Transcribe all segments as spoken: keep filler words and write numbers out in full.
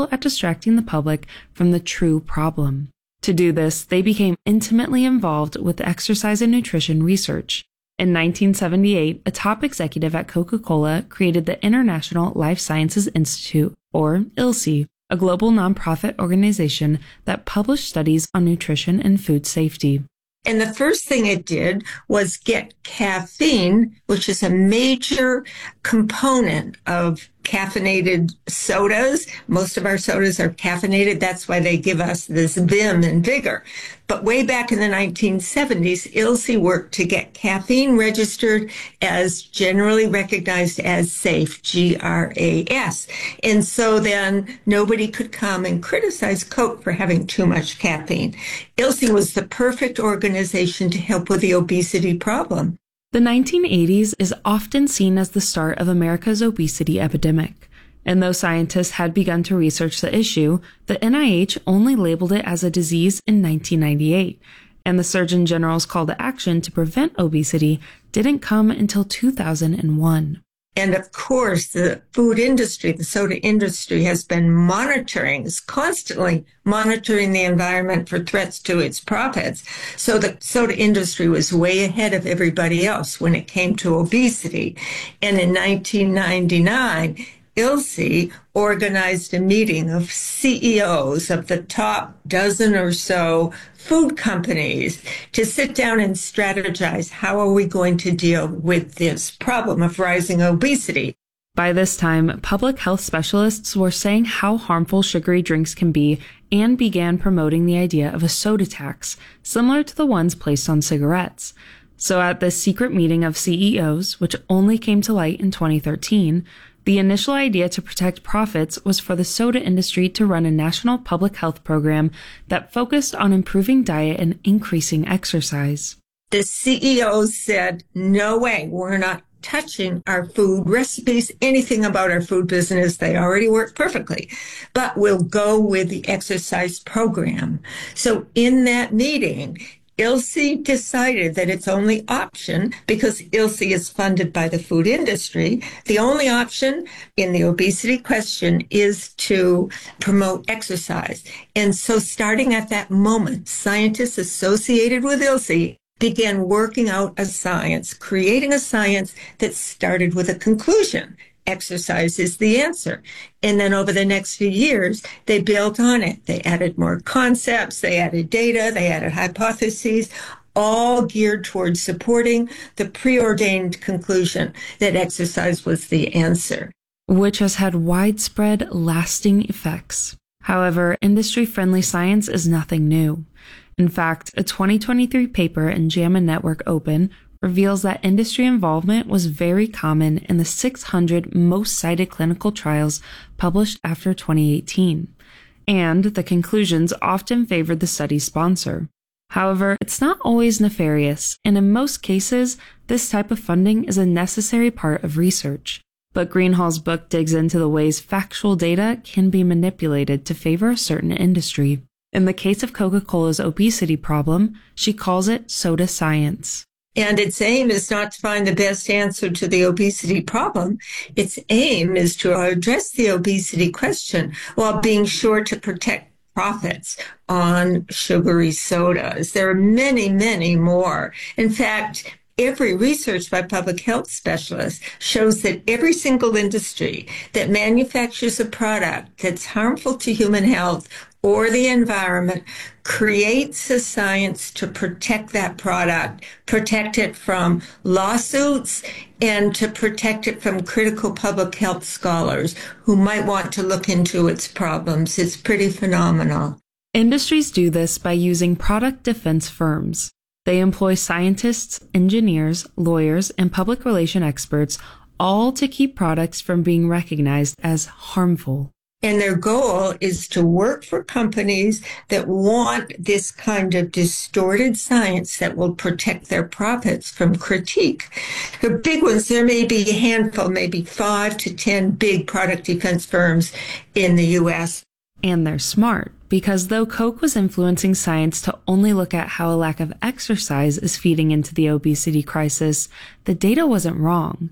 successful at distracting the public from the true problem. To do this, they became intimately involved with exercise and nutrition research. In nineteen seventy-eight, a top executive at Coca-Cola created the International Life Sciences Institute, or I L S I, a global nonprofit organization that published studies on nutrition and food safety. And the first thing it did was get caffeine, which is a major component of caffeinated sodas. Most of our sodas are caffeinated. That's why they give us this vim and vigor. But way back in the nineteen seventies, I L S I worked to get caffeine registered as generally recognized as safe, G R A S. And so then nobody could come and criticize Coke for having too much caffeine. I L S I was the perfect organization to help with the obesity problem. The nineteen eighties is often seen as the start of America's obesity epidemic. And though scientists had begun to research the issue, the N I H only labeled it as a disease in nineteen ninety-eight, and the Surgeon General's call to action to prevent obesity didn't come until two thousand one. And of course, the food industry, the soda industry, has been monitoring, is constantly monitoring the environment for threats to its profits. So the soda industry was way ahead of everybody else when it came to obesity. And in nineteen ninety-nine, I L S I organized a meeting of C E Os of the top dozen or so food companies to sit down and strategize how are we going to deal with this problem of rising obesity. By this time, public health specialists were saying how harmful sugary drinks can be and began promoting the idea of a soda tax, similar to the ones placed on cigarettes. So at this secret meeting of C E Os, which only came to light in twenty thirteen, the initial idea to protect profits was for the soda industry to run a national public health program that focused on improving diet and increasing exercise. The C E Os said, no way, we're not touching our food recipes, anything about our food business. They already work perfectly, but we'll go with the exercise program. So in that meeting, I L S I decided that its only option, because I L S I is funded by the food industry, the only option in the obesity question is to promote exercise. And so starting at that moment, scientists associated with I L S I began working out a science, creating a science that started with a conclusion. Exercise is the answer. And then over the next few years, they built on it. They added more concepts, they added data, they added hypotheses, all geared towards supporting the preordained conclusion that exercise was the answer. Which has had widespread, lasting effects. However, industry-friendly science is nothing new. In fact, a twenty twenty-three paper in JAMA Network Open reveals that industry involvement was very common in the six hundred most cited clinical trials published after twenty eighteen, and the conclusions often favored the study's sponsor. However, it's not always nefarious, and in most cases, this type of funding is a necessary part of research. But Greenhall's book digs into the ways factual data can be manipulated to favor a certain industry. In the case of Coca-Cola's obesity problem, she calls it soda science. And its aim is not to find the best answer to the obesity problem. Its aim is to address the obesity question while being sure to protect profits on sugary sodas. There are many, many more. In fact, every research by public health specialists shows that every single industry that manufactures a product that's harmful to human health or the environment creates a science to protect that product, protect it from lawsuits, and to protect it from critical public health scholars who might want to look into its problems. It's pretty phenomenal. Industries do this by using product defense firms. They employ scientists, engineers, lawyers, and public relation experts, all to keep products from being recognized as harmful. And their goal is to work for companies that want this kind of distorted science that will protect their profits from critique. The big ones, there may be a handful, maybe five to ten big product defense firms in the U S. And they're smart, because though Coke was influencing science to only look at how a lack of exercise is feeding into the obesity crisis, the data wasn't wrong.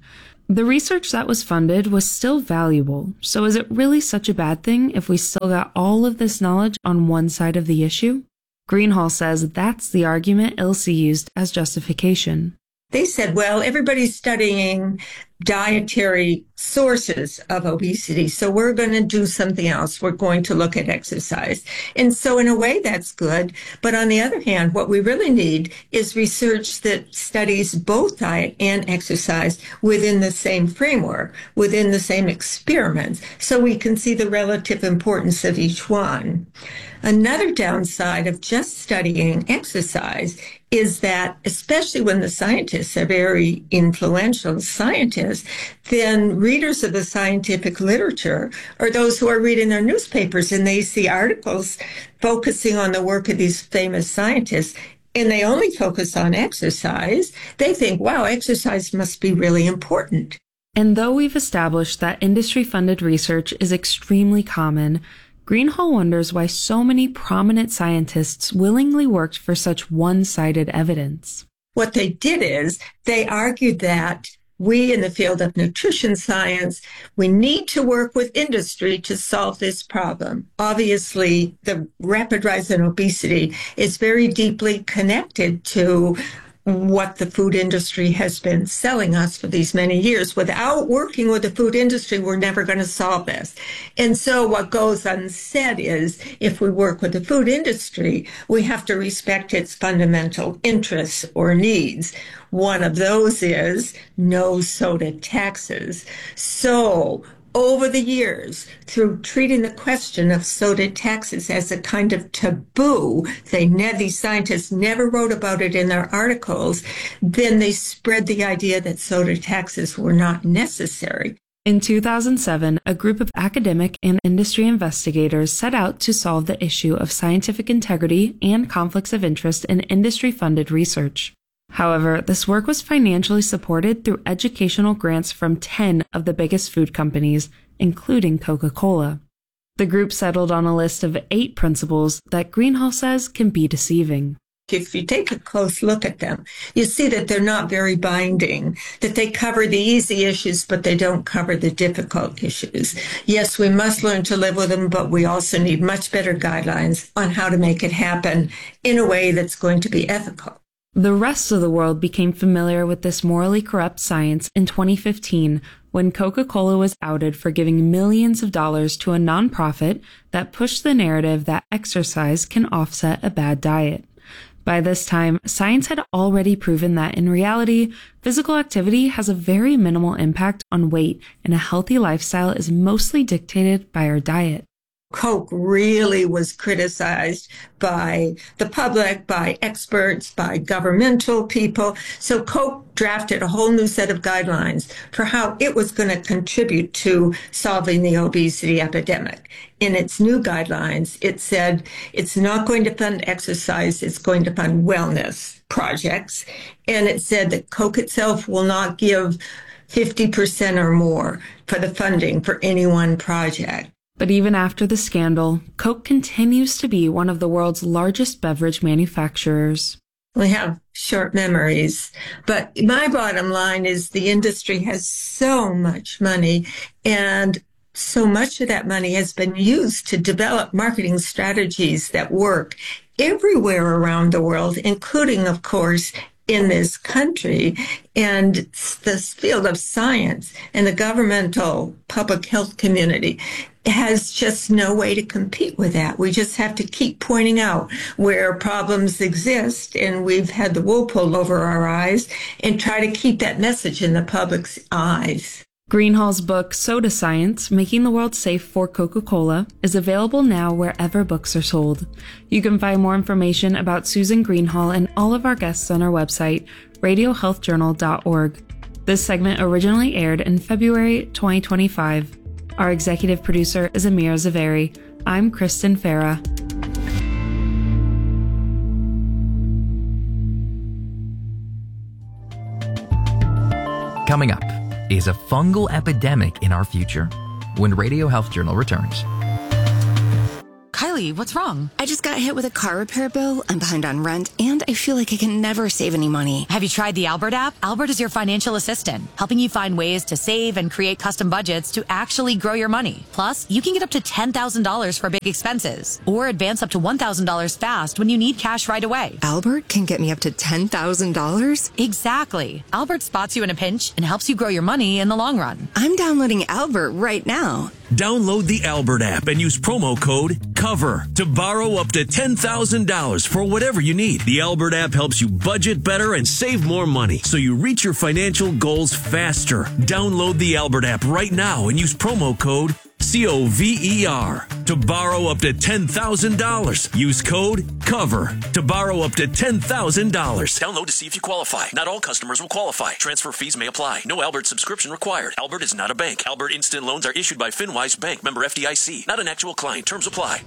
The research that was funded was still valuable, so is it really such a bad thing if we still got all of this knowledge on one side of the issue? Greenhalgh says that's the argument I L S I used as justification. They said, well, everybody's studying dietary sources of obesity, so we're going to do something else. We're going to look at exercise. And so in a way, that's good. But on the other hand, what we really need is research that studies both diet and exercise within the same framework, within the same experiments, so we can see the relative importance of each one. Another downside of just studying exercise is that, especially when the scientists are very influential scientists, then readers of the scientific literature are those who are reading their newspapers and they see articles focusing on the work of these famous scientists and they only focus on exercise. They think, wow, exercise must be really important. And though we've established that industry-funded research is extremely common, Greenhalgh wonders why so many prominent scientists willingly worked for such one-sided evidence. What they did is they argued that we in the field of nutrition science, we need to work with industry to solve this problem. Obviously, the rapid rise in obesity is very deeply connected to what the food industry has been selling us for these many years. Without working with the food industry, we're never going to solve this. And so what goes unsaid is if we work with the food industry, we have to respect its fundamental interests or needs. One of those is no soda taxes. So over the years, through treating the question of soda taxes as a kind of taboo, they ne- these scientists never wrote about it in their articles, then they spread the idea that soda taxes were not necessary. In two thousand seven, a group of academic and industry investigators set out to solve the issue of scientific integrity and conflicts of interest in industry-funded research. However, this work was financially supported through educational grants from ten of the biggest food companies, including Coca-Cola. The group settled on a list of eight principles that Greenhalgh says can be deceiving. If you take a close look at them, you see that they're not very binding, that they cover the easy issues, but they don't cover the difficult issues. Yes, we must learn to live with them, but we also need much better guidelines on how to make it happen in a way that's going to be ethical. The rest of the world became familiar with this morally corrupt science in twenty fifteen when Coca-Cola was outed for giving millions of dollars to a nonprofit that pushed the narrative that exercise can offset a bad diet. By this time, science had already proven that in reality, physical activity has a very minimal impact on weight, and a healthy lifestyle is mostly dictated by our diet. Coke really was criticized by the public, by experts, by governmental people. So Coke drafted a whole new set of guidelines for how it was going to contribute to solving the obesity epidemic. In its new guidelines, it said it's not going to fund exercise, it's going to fund wellness projects. And it said that Coke itself will not give fifty percent or more for the funding for any one project. But even after the scandal, Coke continues to be one of the world's largest beverage manufacturers. We have short memories, but my bottom line is the industry has so much money, and so much of that money has been used to develop marketing strategies that work everywhere around the world, including, of course, in this country. And this field of science and the governmental public health community has just no way to compete with that. We just have to keep pointing out where problems exist, and we've had the wool pulled over our eyes, and try to keep that message in the public's eyes. Greenhalgh's book, Soda Science, Making the World Safe for Coca-Cola, is available now wherever books are sold. You can find more information about Susan Greenhalgh and all of our guests on our website, radio health journal dot org. This segment originally aired in February twenty twenty-five. Our executive producer is Amira Zaveri. I'm Kristen Farah. Coming up, is a fungal epidemic in our future? When Radio Health Journal returns. Kylie Haley, what's wrong? I just got hit with a car repair bill, I'm behind on rent, and I feel like I can never save any money. Have you tried the Albert app? Albert is your financial assistant, helping you find ways to save and create custom budgets to actually grow your money. Plus, you can get up to ten thousand dollars for big expenses, or advance up to one thousand dollars fast when you need cash right away. Albert can get me up to ten thousand dollars? Exactly. Albert spots you in a pinch and helps you grow your money in the long run. I'm downloading Albert right now. Download the Albert app and use promo code COVER to borrow up to ten thousand dollars for whatever you need. The Albert app helps you budget better and save more money so you reach your financial goals faster. Download the Albert app right now and use promo code C O V E R to borrow up to ten thousand dollars. Use code COVER to borrow up to ten thousand dollars. Download to see if you qualify. Not all customers will qualify. Transfer fees may apply. No Albert subscription required. Albert is not a bank. Albert Instant Loans are issued by FinWise Bank, member F D I C. Not an actual client. Terms apply.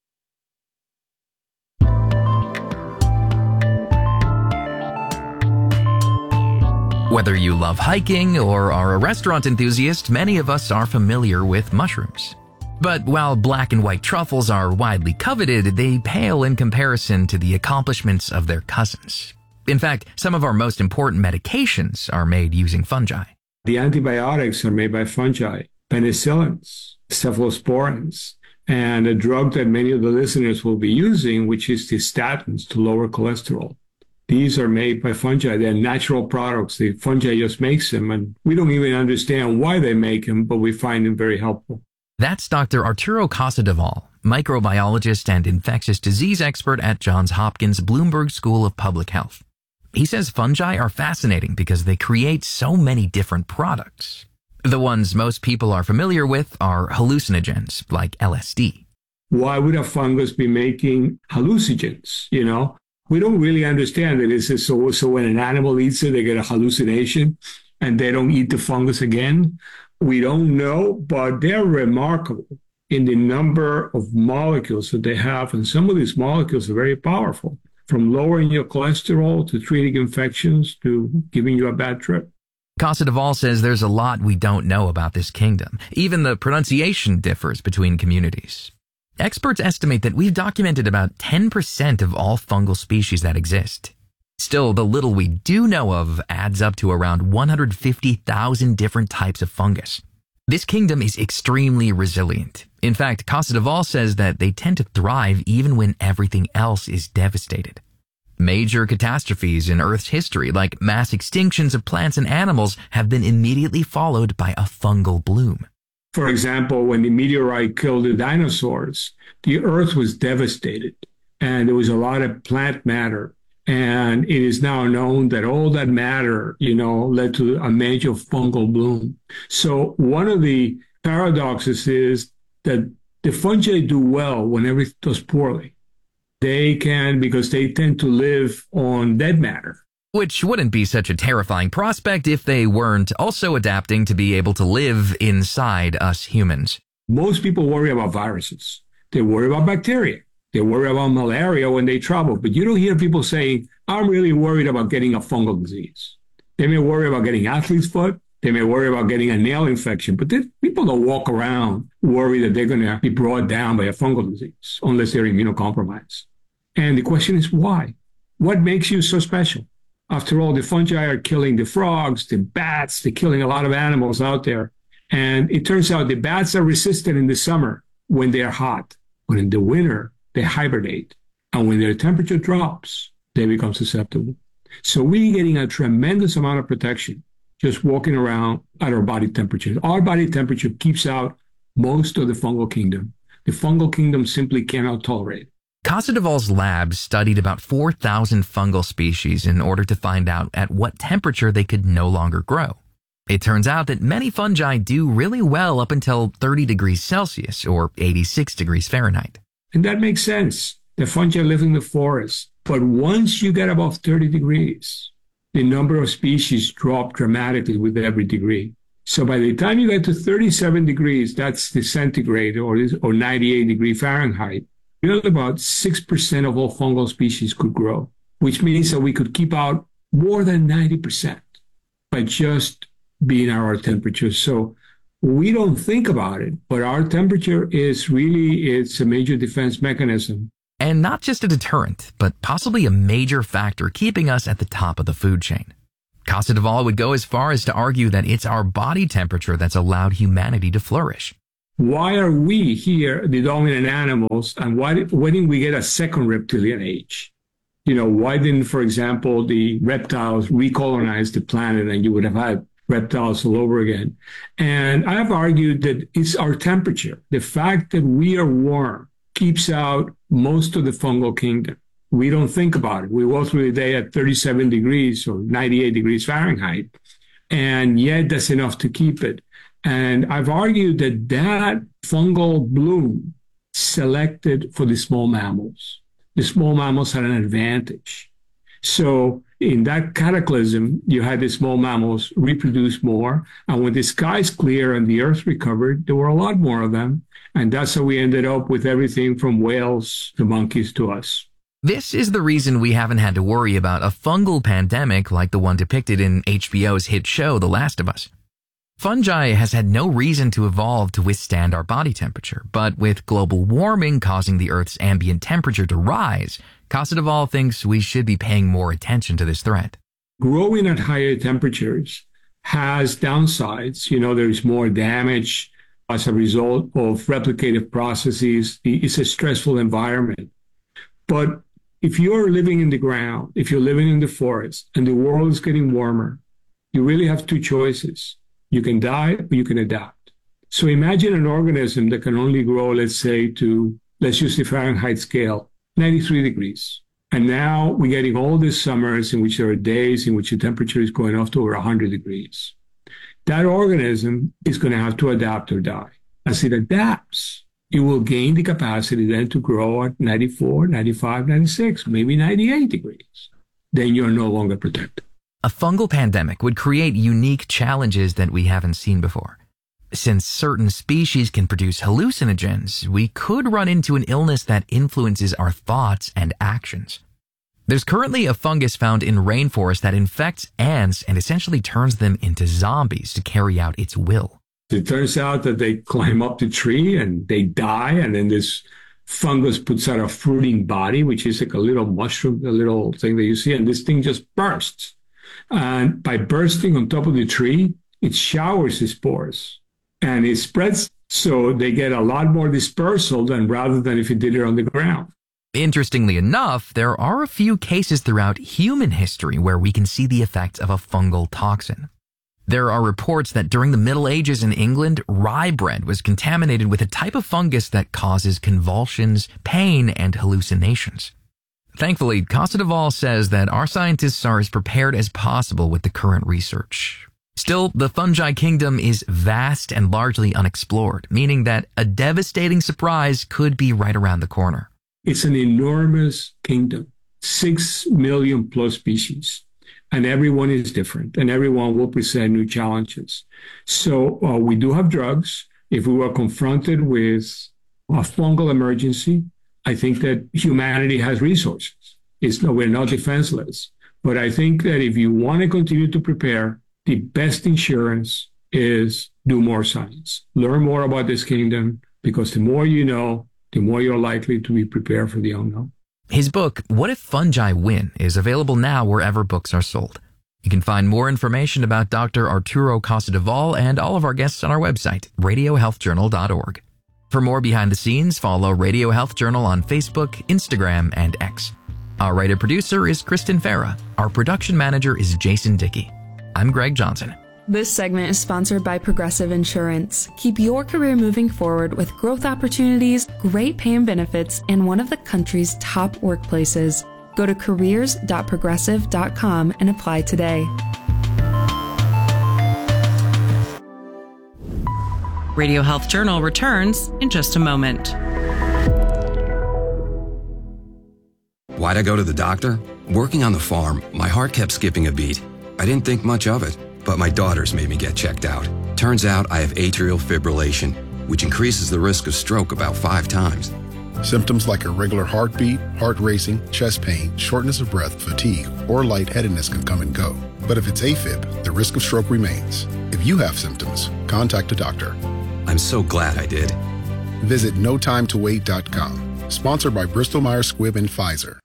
Whether you love hiking or are a restaurant enthusiast, many of us are familiar with mushrooms. But while black and white truffles are widely coveted, they pale in comparison to the accomplishments of their cousins. In fact, some of our most important medications are made using fungi. The antibiotics are made by fungi, penicillins, cephalosporins, and a drug that many of the listeners will be using, which is the statins to lower cholesterol. These are made by fungi. They're natural products. The fungi just makes them, and we don't even understand why they make them, but we find them very helpful. That's Doctor Arturo Casadevall, microbiologist and infectious disease expert at Johns Hopkins Bloomberg School of Public Health. He says fungi are fascinating because they create so many different products. The ones most people are familiar with are hallucinogens, like L S D. Why would a fungus be making hallucinogens, you know? We don't really understand it. Is it so, so when an animal eats it, they get a hallucination and they don't eat the fungus again? We don't know, but they're remarkable in the number of molecules that they have. And some of these molecules are very powerful, from lowering your cholesterol to treating infections to giving you a bad trip. Casadevall says there's a lot we don't know about this kingdom. Even the pronunciation differs between communities. Experts estimate that we've documented about ten percent of all fungal species that exist. Still, the little we do know of adds up to around one hundred fifty thousand different types of fungus. This kingdom is extremely resilient. In fact, Casadevall says that they tend to thrive even when everything else is devastated. Major catastrophes in Earth's history, like mass extinctions of plants and animals, have been immediately followed by a fungal bloom. For example, when the meteorite killed the dinosaurs, the Earth was devastated and there was a lot of plant matter. And it is now known that all that matter, you know, led to a major fungal bloom. So one of the paradoxes is that the fungi do well when everything does poorly. They can, because they tend to live on dead matter. Which wouldn't be such a terrifying prospect if they weren't also adapting to be able to live inside us humans. Most people worry about viruses. They worry about bacteria. They worry about malaria when they travel. But you don't hear people saying, I'm really worried about getting a fungal disease. They may worry about getting athlete's foot. They may worry about getting a nail infection. But they, people don't walk around worried that they're going to be brought down by a fungal disease unless they're immunocompromised. And the question is why? What makes you so special? After all, the fungi are killing the frogs, the bats, they're killing a lot of animals out there. And it turns out the bats are resistant in the summer when they're hot. But in the winter, they hibernate. And when their temperature drops, they become susceptible. So we're getting a tremendous amount of protection just walking around at our body temperature. Our body temperature keeps out most of the fungal kingdom. The fungal kingdom simply cannot tolerate it. Casadevall's lab studied about four thousand fungal species in order to find out at what temperature they could no longer grow. It turns out that many fungi do really well up until thirty degrees Celsius or eighty-six degrees Fahrenheit. And that makes sense. The fungi live in the forest. But once you get above thirty degrees, the number of species drop dramatically with every degree. So by the time you get to thirty-seven degrees, that's the centigrade or, or ninety-eight degree Fahrenheit, really about six percent of all fungal species could grow, which means that we could keep out more than ninety percent by just being at our temperature. So We don't think about it, but our temperature is really, it's a major defense mechanism. And not just a deterrent, but possibly a major factor keeping us at the top of the food chain. Costa Duvall would go as far as to argue that it's our body temperature that's allowed humanity to flourish. Why are we here, the dominant animals, and why, why didn't we get a second reptilian age? You know, why didn't, for example, the reptiles recolonize the planet and you would have had reptiles all over again? And I have argued that it's our temperature. The fact that we are warm keeps out most of the fungal kingdom. We don't think about it. We go through the day at thirty-seven degrees or ninety-eight degrees Fahrenheit, and yet that's enough to keep it. And I've argued that that fungal bloom selected for the small mammals. The small mammals had an advantage. So in that cataclysm, you had the small mammals reproduce more. And when the skies clear and the earth recovered, there were a lot more of them. And that's how we ended up with everything from whales to monkeys to us. This is the reason we haven't had to worry about a fungal pandemic like the one depicted in H B O's hit show, The Last of Us. Fungi has had no reason to evolve to withstand our body temperature, but with global warming causing the Earth's ambient temperature to rise, Costa Duvall thinks we should be paying more attention to this threat. Growing at higher temperatures has downsides. You know, there's more damage as a result of replicative processes. It's a stressful environment. But if you're living in the ground, if you're living in the forest, and the world is getting warmer, you really have two choices. You can die or you can adapt. So imagine an organism that can only grow, let's say, to, let's use the Fahrenheit scale, ninety-three degrees. And now we're getting all these summers in which there are days in which the temperature is going up to over one hundred degrees. That organism is going to have to adapt or die. As it adapts, it will gain the capacity then to grow at ninety-four, ninety-five, ninety-six, maybe ninety-eight degrees. Then you're no longer protected. A fungal pandemic would create unique challenges that we haven't seen before. Since certain species can produce hallucinogens, we could run into an illness that influences our thoughts and actions. There's currently a fungus found in rainforests that infects ants and essentially turns them into zombies to carry out its will. It turns out that they climb up the tree and they die, and then this fungus puts out a fruiting body, which is like a little mushroom, a little thing that you see, and this thing just bursts. And by bursting on top of the tree, it showers the spores and it spreads, so they get a lot more dispersal than rather than if it did it on the ground. Interestingly enough, there are a few cases throughout human history where we can see the effects of a fungal toxin. There are reports that during the Middle Ages in England, rye bread was contaminated with a type of fungus that causes convulsions, pain, and hallucinations. Thankfully, Costa Duvall says that our scientists are as prepared as possible with the current research. Still, the fungi kingdom is vast and largely unexplored, meaning that a devastating surprise could be right around the corner. It's an enormous kingdom, six million plus species, and everyone is different, and everyone will present new challenges. So uh, we do have drugs. If we were confronted with a fungal emergency, I think that humanity has resources. It's no, we're not defenseless. But I think that if you want to continue to prepare, the best insurance is do more science. Learn more about this kingdom, because the more you know, the more you're likely to be prepared for the unknown. His book, What If Fungi Win, is available now wherever books are sold. You can find more information about Doctor Arturo Costa Duvall and all of our guests on our website, radio health journal dot org. For more behind the scenes, follow Radio Health Journal on Facebook, Instagram, and X. Our writer-producer is Kristen Farah. Our production manager is Jason Dickey. I'm Greg Johnson. This segment is sponsored by Progressive Insurance. Keep your career moving forward with growth opportunities, great pay and benefits, and one of the country's top workplaces. Go to careers dot progressive dot com and apply today. Radio Health Journal returns in just a moment. Why'd I go to the doctor? Working on the farm, my heart kept skipping a beat. I didn't think much of it, but my daughters made me get checked out. Turns out I have atrial fibrillation, which increases the risk of stroke about five times. Symptoms like irregular heartbeat, heart racing, chest pain, shortness of breath, fatigue, or lightheadedness can come and go. But if it's AFib, the risk of stroke remains. If If you have symptoms, contact a doctor. I'm so glad I did. Visit no time to wait dot com. Sponsored by Bristol Myers Squibb and Pfizer.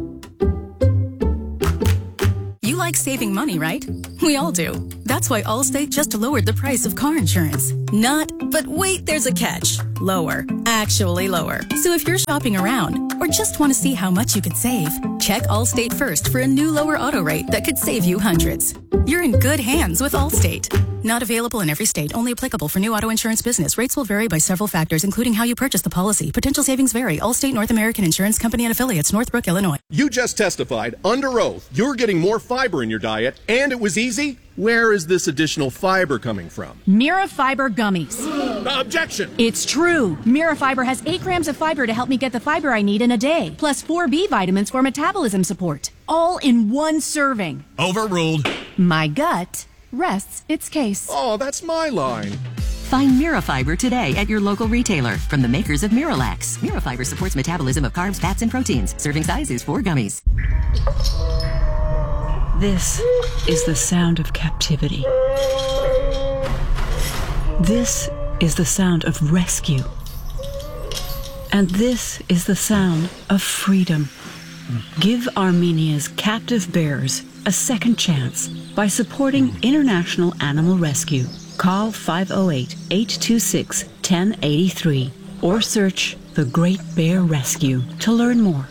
You like saving money, right? We all do. That's why Allstate just lowered the price of car insurance. Not, but wait, there's a catch. Lower. Actually lower. So if you're shopping around or just want to see how much you could save, check Allstate first for a new lower auto rate that could save you hundreds. You're in good hands with Allstate. Not available in every state. Only applicable for new auto insurance business. Rates will vary by several factors, including how you purchase the policy. Potential savings vary. Allstate North American Insurance Company and affiliates, Northbrook, Illinois. You just testified under oath you're getting more fiber in your diet, and it was easy. Where is this additional fiber coming from? Mira Fiber Gummies. Objection! It's true. Mira Fiber has eight grams of fiber to help me get the fiber I need in a day, plus four B vitamins for metabolism support. All in one serving. Overruled. My gut rests its case. Oh, that's my line. Find Mira Fiber today at your local retailer from the makers of Miralax. Mira Fiber supports metabolism of carbs, fats, and proteins. Serving size is four gummies. This is the sound of captivity. This is the sound of rescue. And this is the sound of freedom. Give Armenia's captive bears a second chance by supporting International Animal Rescue. Call five oh eight, eight two six, one oh eight three or search The Great Bear Rescue to learn more.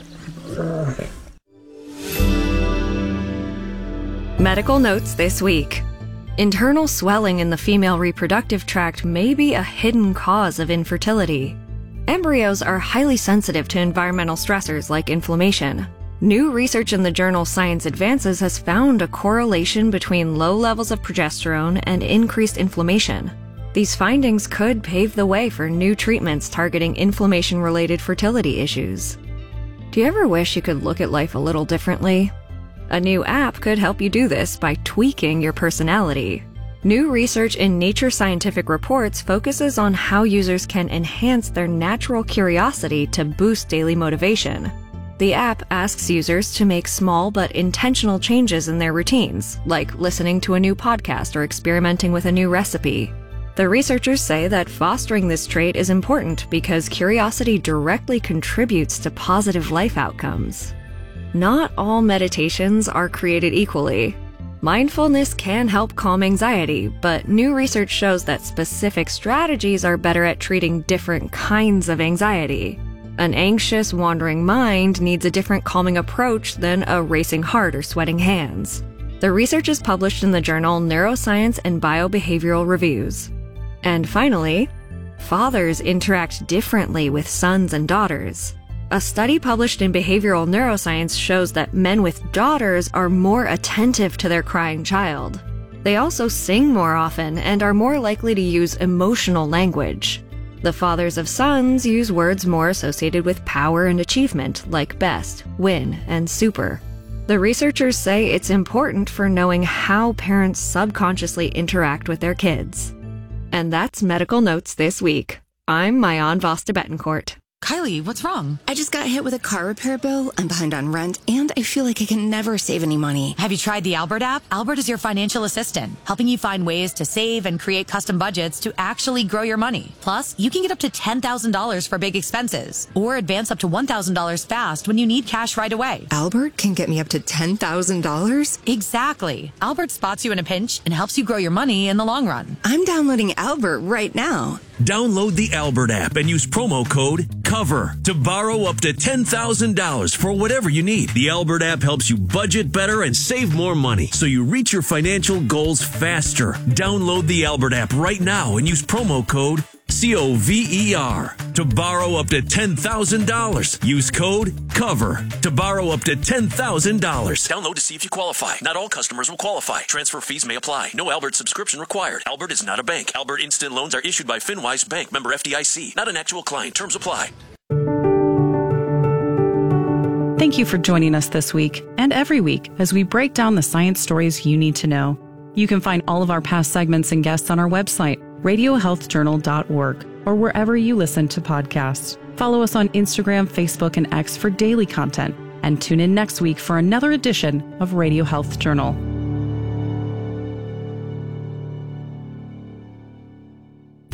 Medical notes this week. Internal swelling in the female reproductive tract may be a hidden cause of infertility. Embryos are highly sensitive to environmental stressors like inflammation. New research in the journal Science Advances has found a correlation between low levels of progesterone and increased inflammation. These findings could pave the way for new treatments targeting inflammation-related fertility issues. Do you ever wish you could look at life a little differently? A new app could help you do this by tweaking your personality. New research in Nature Scientific Reports focuses on how users can enhance their natural curiosity to boost daily motivation. The app asks users to make small but intentional changes in their routines, like listening to a new podcast or experimenting with a new recipe. The researchers say that fostering this trait is important because curiosity directly contributes to positive life outcomes. Not all meditations are created equally. Mindfulness can help calm anxiety, but new research shows that specific strategies are better at treating different kinds of anxiety. An anxious, wandering mind needs a different calming approach than a racing heart or sweating hands. The research is published in the journal Neuroscience and Biobehavioral Reviews. And finally, fathers interact differently with sons and daughters. A study published in Behavioral Neuroscience shows that men with daughters are more attentive to their crying child. They also sing more often and are more likely to use emotional language. The fathers of sons use words more associated with power and achievement, like best, win, and super. The researchers say it's important for knowing how parents subconsciously interact with their kids. And that's Medical Notes this week. I'm Mayan Vasta Betancourt. Kylie, what's wrong? I just got hit with a car repair bill. I'm behind on rent, and I feel like I can never save any money. Have you tried the Albert app? Albert is your financial assistant, helping you find ways to save and create custom budgets to actually grow your money. Plus, you can get up to ten thousand dollars for big expenses, or advance up to one thousand dollars fast when you need cash right away. Albert can get me up to ten thousand dollars? Exactly. Albert spots you in a pinch and helps you grow your money in the long run. I'm downloading Albert right now. Download the Albert app and use promo code COVER to borrow up to ten thousand dollars for whatever you need. The Albert app helps you budget better and save more money so you reach your financial goals faster. Download the Albert app right now and use promo code C O V E R to borrow up to ten thousand dollars. Use code COVER to borrow up to ten thousand dollars. Download to see if you qualify. Not all customers will qualify. Transfer fees may apply. No Albert subscription required. Albert is not a bank. Albert Instant Loans are issued by FinWise Bank, member F D I C. Not an actual client. Terms apply. Thank you for joining us this week and every week as we break down the science stories you need to know. You can find all of our past segments and guests on our website, radio health journal dot org, or wherever you listen to podcasts. Follow us on Instagram, Facebook, and X for daily content, and tune in next week for another edition of Radio Health Journal.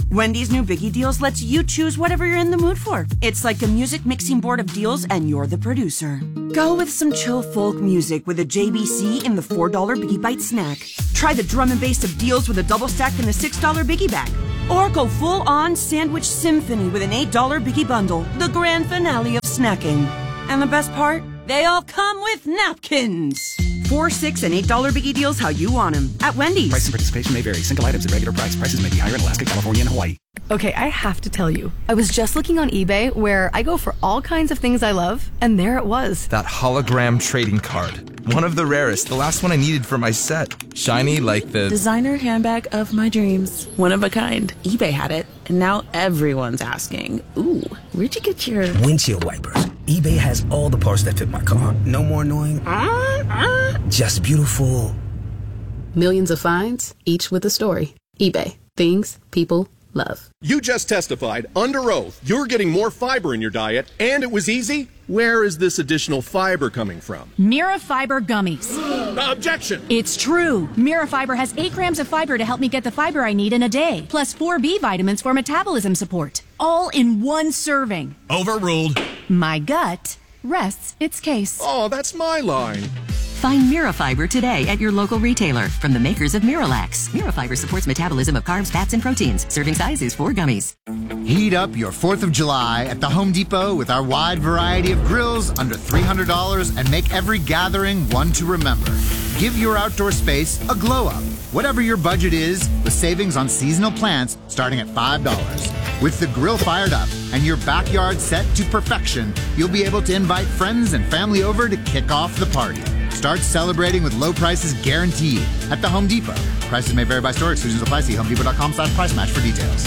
Wendy's new Biggie Deals lets you choose whatever you're in the mood for. It's like a music mixing board of deals, and you're the producer. Go with some chill folk music with a J B C in the four dollar Biggie Bite snack. Try the drum and bass of deals with a double stack in the six dollar Biggie Bag. Or go full-on sandwich symphony with an eight dollar Biggie Bundle, the grand finale of snacking. And the best part? They all come with napkins. Four, six, and eight dollar Biggie Deals how you want them at Wendy's. Price and participation may vary. Single items at regular price. Prices may be higher in Alaska, California, and Hawaii. Okay, I have to tell you. I was just looking on eBay where I go for all kinds of things I love, and there it was. That hologram trading card. One of the rarest. The last one I needed for my set. Shiny like the... designer handbag of my dreams. One of a kind. eBay had it, and now everyone's asking, ooh, where'd you get your... windshield wipers. eBay has all the parts that fit my car. No more annoying... Uh, uh. Just beautiful. Millions of finds, each with a story. eBay. Things people love. You just testified under oath you're getting more fiber in your diet, and it was easy? Where is this additional fiber coming from? Mira Fiber Gummies. Objection! It's true. Mira Fiber has eight grams of fiber to help me get the fiber I need in a day, plus four B vitamins for metabolism support. All in one serving. Overruled. My gut rests its case. Oh, that's my line. Find Mirafiber today at your local retailer from the makers of Miralax. Mirafiber supports metabolism of carbs, fats, and proteins. Serving size is four gummies. Heat up your fourth of July at the Home Depot with our wide variety of grills under three hundred dollars and make every gathering one to remember. Give your outdoor space a glow up. Whatever your budget is, with savings on seasonal plants starting at five dollars. With the grill fired up and your backyard set to perfection, you'll be able to invite friends and family over to kick off the party. Start celebrating with low prices guaranteed at the Home Depot. Prices may vary by store. Exclusions apply. See homedepot.com slash price match for details.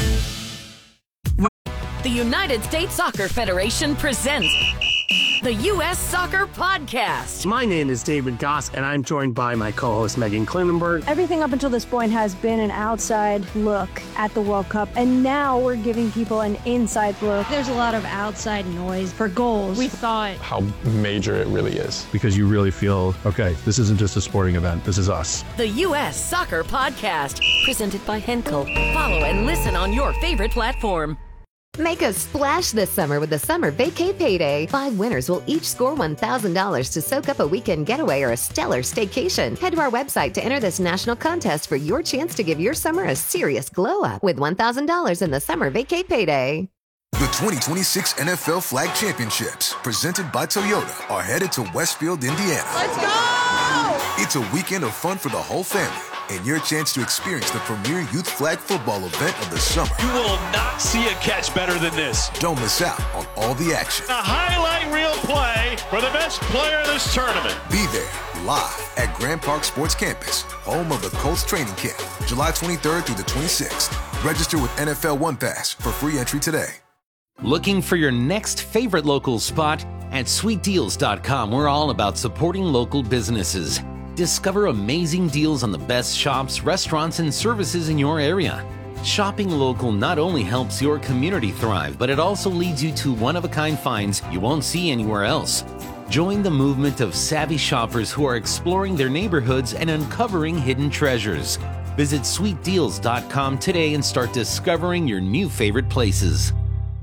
The United States Soccer Federation presents the U S Soccer Podcast. My name is David Goss, and I'm joined by my co-host Megan Klinenberg. Everything up until this point has been an outside look at the World Cup, and now we're giving people an inside look. There's a lot of outside noise for goals. We thought how major it really is, because you really feel, okay, this isn't just a sporting event, this is us. The U S Soccer Podcast, presented by Henkel. Follow and listen on your favorite platform. Make a splash this summer with the Summer Vacay Payday. Five winners will each score one thousand dollars to soak up a weekend getaway or a stellar staycation. Head to our website to enter this national contest for your chance to give your summer a serious glow-up with one thousand dollars in the Summer Vacay Payday. The twenty twenty-six N F L Flag Championships, presented by Toyota, are headed to Westfield, Indiana. Let's go! It's a weekend of fun for the whole family, and your chance to experience the premier youth flag football event of the summer. You will not see a catch better than this. Don't miss out on all the action. A highlight reel play for the best player in this tournament. Be there live at Grand Park Sports Campus, home of the Colts training camp, July twenty-third through the twenty-sixth. Register with N F L One Pass for free entry today. Looking for your next favorite local spot? At sweet deals dot com, we're all about supporting local businesses. Discover amazing deals on the best shops, restaurants, and services in your area. Shopping local not only helps your community thrive, but it also leads you to one-of-a-kind finds you won't see anywhere else. Join the movement of savvy shoppers who are exploring their neighborhoods and uncovering hidden treasures. Visit sweet deals dot com today and start discovering your new favorite places.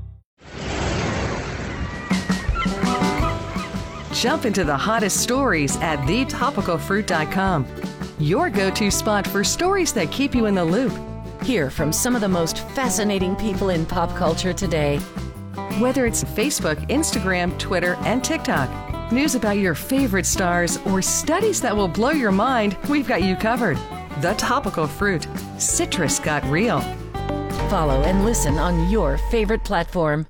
Jump into the hottest stories at the topical fruit dot com. Your go-to spot for stories that keep you in the loop. Hear from some of the most fascinating people in pop culture today. Whether it's Facebook, Instagram, Twitter, and TikTok, news about your favorite stars, or studies that will blow your mind, we've got you covered. The Topical Fruit. Citrus got real. Follow and listen on your favorite platform.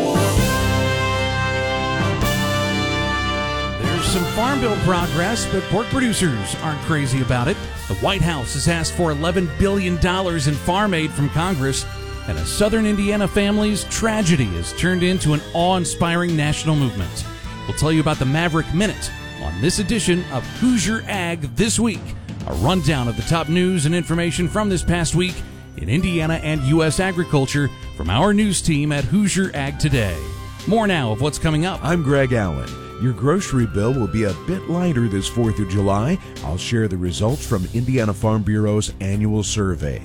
Some Farm Bill progress, but pork producers aren't crazy about it. The White House has asked for eleven billion dollars in farm aid from Congress, and a southern Indiana family's tragedy has turned into an awe-inspiring national movement. We'll tell you about the Maverick Minute on this edition of Hoosier Ag This Week, a rundown of the top news and information from this past week in Indiana and U S agriculture from our news team at Hoosier Ag Today. More now of what's coming up. I'm Greg Allen. Your grocery bill will be a bit lighter this fourth of July. I'll share the results from Indiana Farm Bureau's annual survey.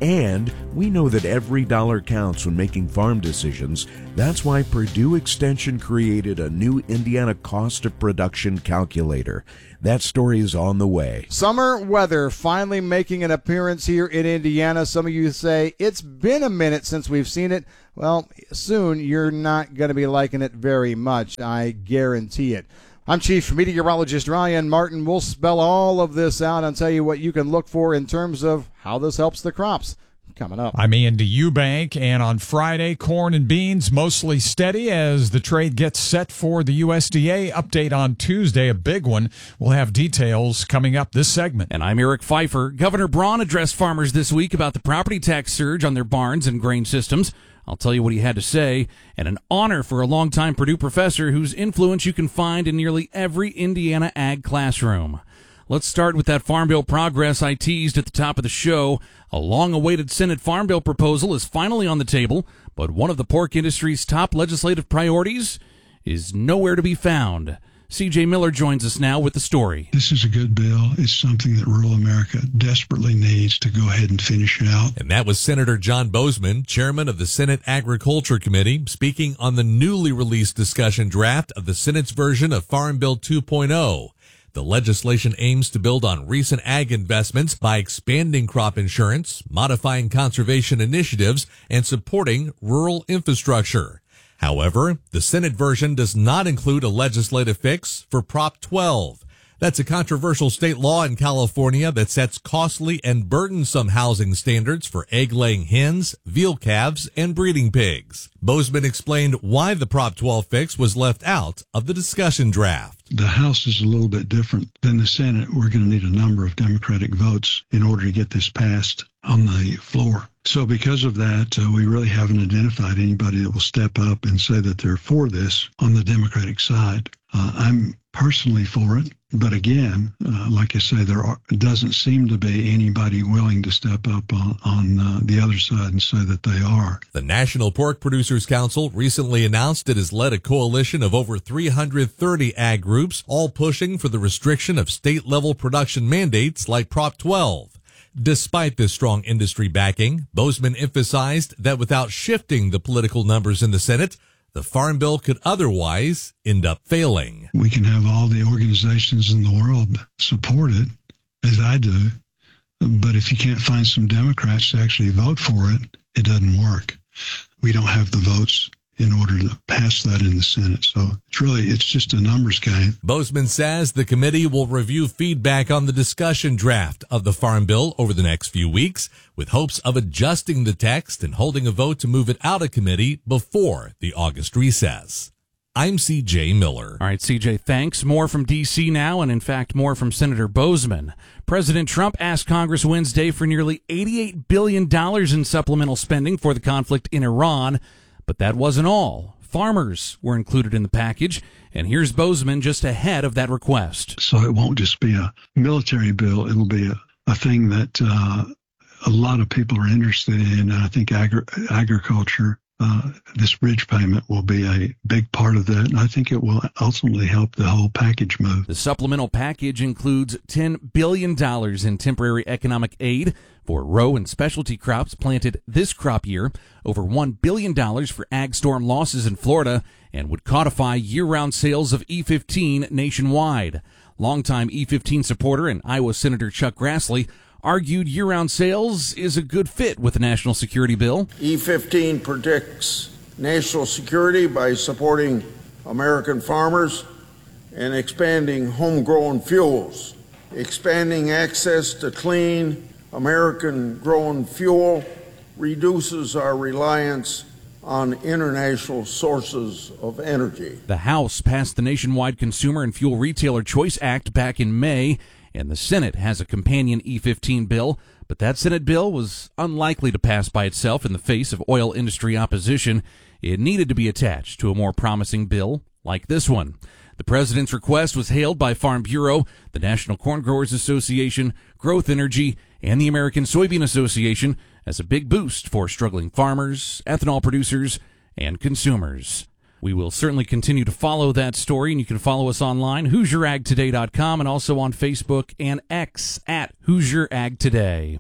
And we know that every dollar counts when making farm decisions. That's why Purdue Extension created a new Indiana cost of production calculator. That story is on the way. Summer weather finally making an appearance here in Indiana. Some of you say, it's been a minute since we've seen it. Well, soon you're not going to be liking it very much. I guarantee it. I'm Chief Meteorologist Ryan Martin. We'll spell all of this out and tell you what you can look for in terms of how this helps the crops. Coming up. I'm Ian Eubank, and on Friday, corn and beans mostly steady as the trade gets set for the U S D A update on Tuesday, a big one. We'll have details coming up this segment. And I'm Eric Pfeiffer. Governor Braun addressed farmers this week about the property tax surge on their barns and grain systems. I'll tell you what he had to say, and an honor for a longtime Purdue professor whose influence you can find in nearly every Indiana ag classroom. Let's start with that Farm Bill progress I teased at the top of the show. A long-awaited Senate Farm Bill proposal is finally on the table, but one of the pork industry's top legislative priorities is nowhere to be found. C J Miller joins us now with the story. This is a good bill. It's something that rural America desperately needs to go ahead and finish it out. And that was Senator John Boozman, chairman of the Senate Agriculture Committee, speaking on the newly released discussion draft of the Senate's version of Farm Bill two point oh. The legislation aims to build on recent ag investments by expanding crop insurance, modifying conservation initiatives, and supporting rural infrastructure. However, the Senate version does not include a legislative fix for Prop twelve. That's a controversial state law in California that sets costly and burdensome housing standards for egg-laying hens, veal calves, and breeding pigs. Boozman explained why the Prop twelve fix was left out of the discussion draft. The House is a little bit different than the Senate. We're going to need a number of Democratic votes in order to get this passed on the floor. So because of that, uh, we really haven't identified anybody that will step up and say that they're for this on the Democratic side. Uh, I'm personally for it, but again, uh, like I say, there are, doesn't seem to be anybody willing to step up on, on uh, the other side and say that they are. The National Pork Producers Council recently announced it has led a coalition of over three hundred thirty ag groups, all pushing for the restriction of state-level production mandates like Prop twelve. Despite this strong industry backing, Boozman emphasized that without shifting the political numbers in the Senate, the Farm Bill could otherwise end up failing. We can have all the organizations in the world support it, as I do, but if you can't find some Democrats to actually vote for it, it doesn't work. We don't have the votes in order to pass that in the Senate. So it's really, it's just a numbers game. Boozman says the committee will review feedback on the discussion draft of the Farm Bill over the next few weeks, with hopes of adjusting the text and holding a vote to move it out of committee before the August recess. I'm C J Miller. All right, C J, thanks. More from D C now, and in fact, more from Senator Boozman. President Trump asked Congress Wednesday for nearly eighty-eight billion dollars in supplemental spending for the conflict in Iran. But that wasn't all. Farmers were included in the package, and here's Boozman just ahead of that request. So it won't just be a military bill. It'll be a, a thing that uh, a lot of people are interested in. And I think agri- agriculture, uh, this bridge payment will be a big part of that. And I think it will ultimately help the whole package move. The supplemental package includes ten billion dollars in temporary economic aid for row and specialty crops planted this crop year, over one billion dollars for ag storm losses in Florida, and would codify year-round sales of E fifteen nationwide. Longtime E fifteen supporter and Iowa Senator Chuck Grassley argued year-round sales is a good fit with the national security bill. E fifteen protects national security by supporting American farmers and expanding homegrown fuels, expanding access to clean American-grown fuel reduces our reliance on international sources of energy. The House passed the Nationwide Consumer and Fuel Retailer Choice Act back in May, and the Senate has a companion E fifteen bill, but that Senate bill was unlikely to pass by itself in the face of oil industry opposition. It needed to be attached to a more promising bill like this one. The president's request was hailed by Farm Bureau, the National Corn Growers Association, Growth Energy, and the American Soybean Association as a big boost for struggling farmers, ethanol producers, and consumers. We will certainly continue to follow that story, and you can follow us online, Hoosier Ag Today dot com, and also on Facebook and X at Hoosier Ag Today.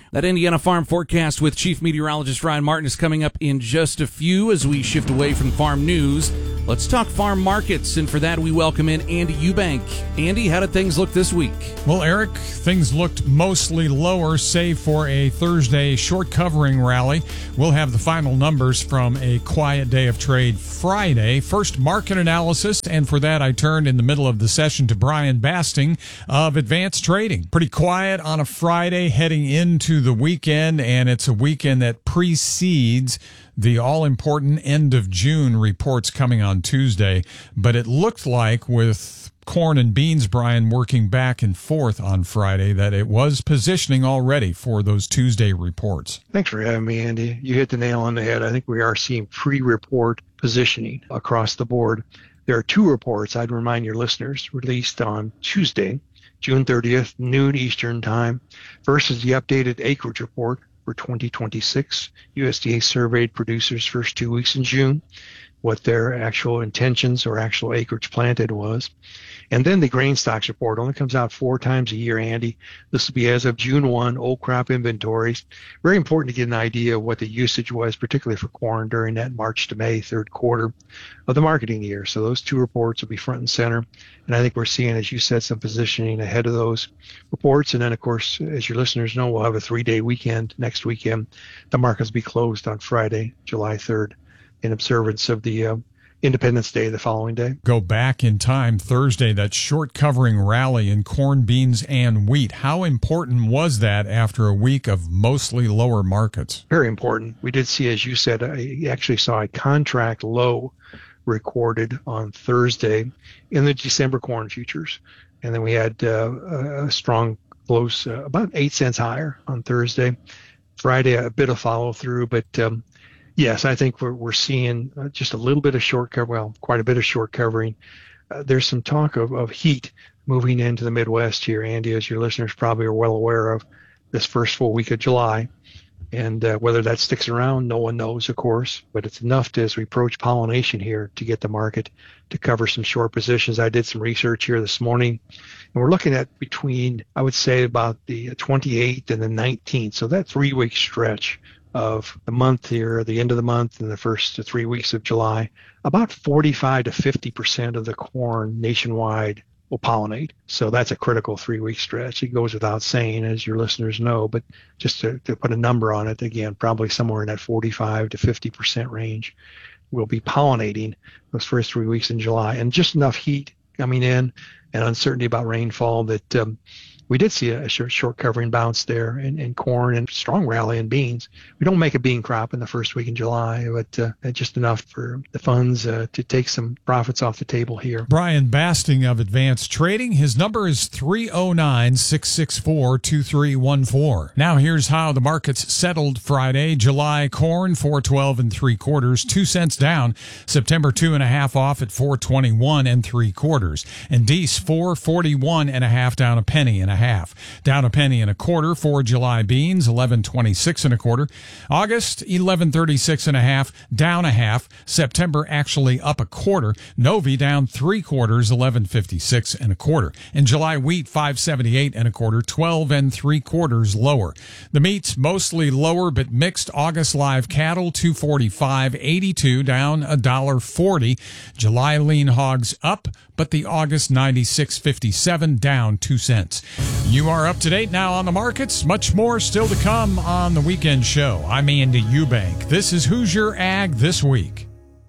That Indiana Farm Forecast with Chief Meteorologist Ryan Martin is coming up in just a few as we shift away from farm news. Let's talk farm markets, and for that we welcome in Andy Eubank. Andy, how did things look this week? Well, Eric, things looked mostly lower, save for a Thursday short covering rally. We'll have the final numbers from a quiet day of trade Friday. First, market analysis, and for that I turned in the middle of the session to Brian Basting of Advanced Trading. Pretty quiet on a Friday heading into the weekend, and it's a weekend that precedes the all-important end of June reports coming on Tuesday. But it looked like, with corn and beans, Brian, working back and forth on Friday, that it was positioning already for those Tuesday reports. Thanks for having me, Andy. You hit the nail on the head. I think we are seeing pre-report positioning across the board. There are two reports, I'd remind your listeners, released on Tuesday, June thirtieth, noon Eastern time. First is the updated acreage report for twenty twenty-six. U S D A surveyed producers first two weeks in June, what their actual intentions or actual acreage planted was. And then the grain stocks report only comes out four times a year, Andy. This will be as of June first, old crop inventories. Very important to get an idea of what the usage was, particularly for corn during that March to May third quarter of the marketing year. So those two reports will be front and center. And I think we're seeing, as you said, some positioning ahead of those reports. And then, of course, as your listeners know, we'll have a three-day weekend next weekend. The markets will be closed on Friday, July third, in observance of the uh, Independence Day the following day. Go back in time, Thursday, that short covering rally in corn, beans, and wheat. How important was that after a week of mostly lower markets? Very important. We did see, as you said, I actually saw a contract low recorded on Thursday in the December corn futures. And then we had uh, a strong close, uh, about eight cents higher on Thursday. Friday, a bit of follow through, but um, yes, I think we're we're seeing just a little bit of short cover, well, quite a bit of short covering. Uh, there's some talk of, of heat moving into the Midwest here, Andy, as your listeners probably are well aware of, this first full week of July. And uh, whether that sticks around, no one knows, of course, but it's enough to, as we approach pollination here, to get the market to cover some short positions. I did some research here this morning, and we're looking at between, I would say, about the twenty-eighth and the nineteenth. So that three-week stretch of the month here, the end of the month and the first three weeks of July, about forty-five to fifty percent of the corn nationwide will pollinate. So that's a critical three-week stretch. It goes without saying, as your listeners know, but just to, to put a number on it, again, probably somewhere in that forty-five to fifty percent range will be pollinating those first three weeks in July. And just enough heat coming in and uncertainty about rainfall that um, we did see a short, short covering bounce there in, in corn and strong rally in beans. We don't make a bean crop in the first week in July, but uh, just enough for the funds uh, to take some profits off the table here. Brian Basting of Advanced Trading. His number is three oh nine, six six four, two three one four. Now here's how the markets settled Friday. July corn, four twelve and three quarters, two cents down. September two and a half off at four twenty-one and three quarters. And Dees, four forty-one and a half, down a penny and a half. Down a penny and a quarter for July beans, eleven twenty-six and a quarter. August, eleven thirty-six and a half, down a half. September actually up a quarter. Novi down three quarters, eleven fifty-six and a quarter. And July wheat, five seventy-eight and a quarter, twelve and three quarters lower. The meats mostly lower but mixed. August live cattle, two forty-five eighty-two, down a dollar forty. July lean hogs up, but the August ninety-six fifty-seven down two cents. You are up to date now on the markets. Much more still to come on the weekend show. I'm Andy Eubank. This is Hoosier Ag This Week.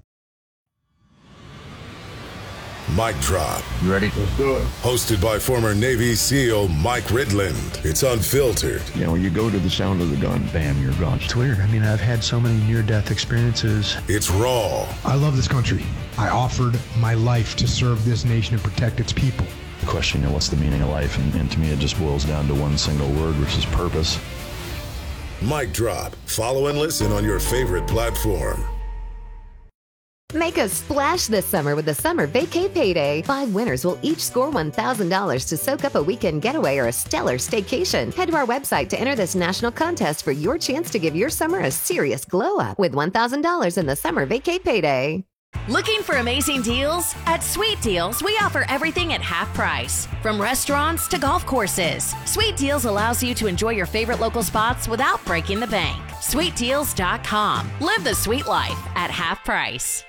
Mic Drop. You ready? Let's do it. Hosted by former Navy SEAL Mike Ridland. It's unfiltered. You know, you go to the sound of the gun, bam, you're gone. It's weird. I mean, I've had so many near-death experiences. It's raw. I love this country. I offered my life to serve this nation and protect its people. The question, you know, what's the meaning of life? And, and to me, it just boils down to one single word, which is purpose. Mic Drop. Follow and listen on your favorite platform. Make a splash this summer with the Summer Vacay Payday. Five winners will each score one thousand dollars to soak up a weekend getaway or a stellar staycation. Head to our website to enter this national contest for your chance to give your summer a serious glow up with one thousand dollars in the Summer Vacay Payday. Looking for amazing deals? At Sweet Deals, we offer everything at half price. From restaurants to golf courses, Sweet Deals allows you to enjoy your favorite local spots without breaking the bank. sweet deals dot com. Live the sweet life at half price.